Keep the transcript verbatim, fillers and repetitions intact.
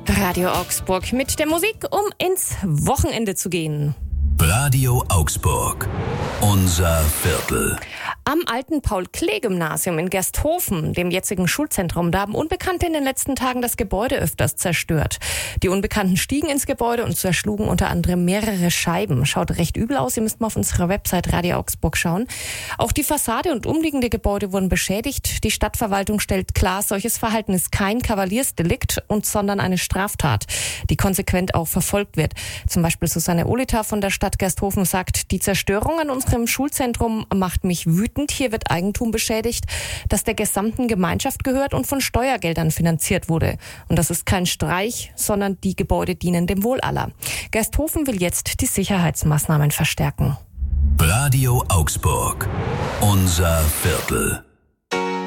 Radio Augsburg mit der Musik, um ins Wochenende zu gehen. Radio Augsburg. Unser Viertel. Am alten Paul-Klee-Gymnasium in Gersthofen, dem jetzigen Schulzentrum, da haben Unbekannte in den letzten Tagen das Gebäude öfters zerstört. Die Unbekannten stiegen ins Gebäude und zerschlugen unter anderem mehrere Scheiben. Schaut recht übel aus, ihr müsst mal auf unserer Website Radio Augsburg schauen. Auch die Fassade und umliegende Gebäude wurden beschädigt. Die Stadtverwaltung stellt klar, solches Verhalten ist kein Kavaliersdelikt, und sondern eine Straftat, die konsequent auch verfolgt wird. Zum Beispiel Susanne Olita von der Stadt Gersthofen sagt, die Zerstörung an unserem Schulzentrum macht mich wütend. Hier wird Eigentum beschädigt, das der gesamten Gemeinschaft gehört und von Steuergeldern finanziert wurde. Und das ist kein Streich, sondern die Gebäude dienen dem Wohl aller. Gersthofen will jetzt die Sicherheitsmaßnahmen verstärken. Radio Augsburg. Unser Viertel.